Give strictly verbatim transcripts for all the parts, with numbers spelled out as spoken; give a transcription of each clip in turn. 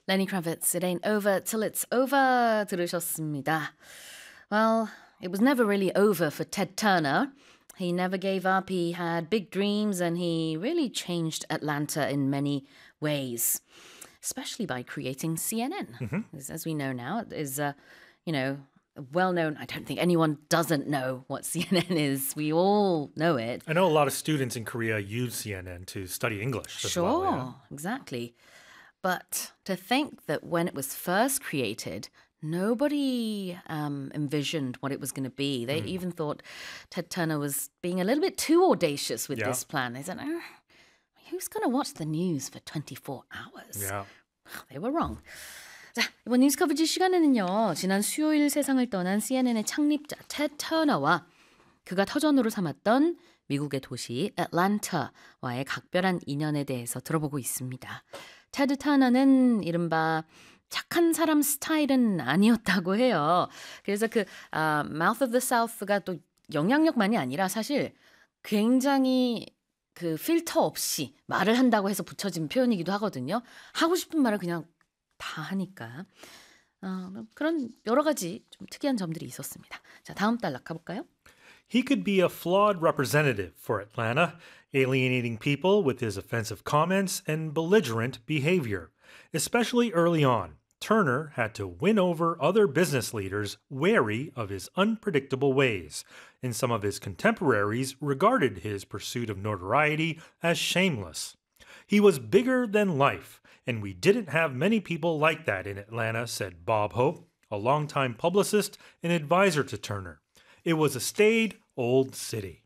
Lenny Kravitz, It Ain't Over Till It's Over 들으셨습니다. Well, it was never really over for Ted Turner. He never gave up. He had big dreams and he really changed Atlanta in many ways, especially by creating C N N. Mm-hmm. As, as we know now, it is, uh, you know, well known. I don't think anyone doesn't know what C N N is. We all know it. I know a lot of students in Korea use C N N to study English as Sure, well. Yeah? exactly. But to think that when it was first created, nobody um, envisioned what it was going to be. They even thought Ted Turner was being a little bit too audacious with Yeah. this plan. They said, oh, who's going to watch the news for twenty-four hours? Yeah. They were wrong. 자, 이번 뉴스 커버지 시간에는요. 지난 수요일 세상을 떠난 씨엔엔의 창립자 테드 터너와 그가 터전으로 삼았던 미국의 도시 애틀랜타와의 각별한 인연에 대해서 들어보고 있습니다. 테드 터너는 이른바 착한 사람 스타일은 아니었다고 해요. 그래서 그 아, Mouth of the South가 또 영향력만이 아니라 사실 굉장히 그 필터 없이 말을 한다고 해서 붙여진 표현이기도 하거든요. 하고 싶은 말을 그냥 다 하니까. 어, 그런 여러 가지 좀 특이한 점들이 있었습니다. 자, 다음 단락 가볼까요? He could be a flawed representative for Atlanta, alienating people with his offensive comments and belligerent behavior. Especially early on, Turner had to win over other business leaders wary of his unpredictable ways, and some of his contemporaries regarded his pursuit of notoriety as shameless. He was bigger than life, and we didn't have many people like that in Atlanta, said Bob Hope, a longtime publicist and advisor to Turner. It was a staid old city.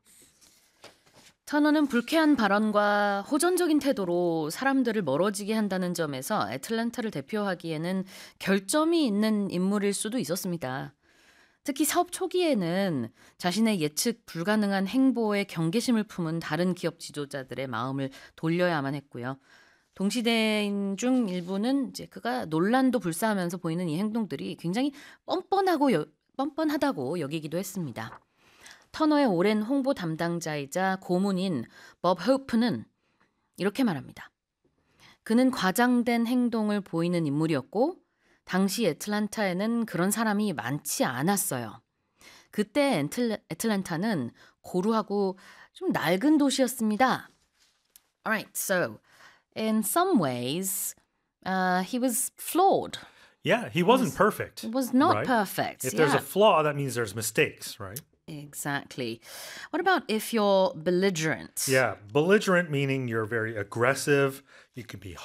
터너는 불쾌한 발언과 호전적인 태도로 사람들을 멀어지게 한다는 점에서 애틀랜타를 대표하기에는 결점이 있는 인물일 수도 있었습니다. 특히 사업 초기에는 자신의 예측 불가능한 행보에 경계심을 품은 다른 기업 지도자들의 마음을 돌려야만 했고요. 동시대인 중 일부는 이제 그가 논란도 불사하면서 보이는 이 행동들이 굉장히 뻔뻔하고 여, 뻔뻔하다고 여기기도 했습니다. 터너의 오랜 홍보 담당자이자 고문인 법 호프는 이렇게 말합니다. 그는 과장된 행동을 보이는 인물이었고 당시 애틀랜타에는 그런 사람이 많지 않았어요. 그때 애틀, 애틀랜타는 고루하고 좀 낡은 도시였습니다. Alright, so in some ways, uh, he was flawed. Yeah, he wasn't perfect. He was not right? perfect. If there's yeah. a flaw, that means there's mistakes, right? Exactly. What about if you're belligerent? Yeah, belligerent meaning you're very aggressive. You can be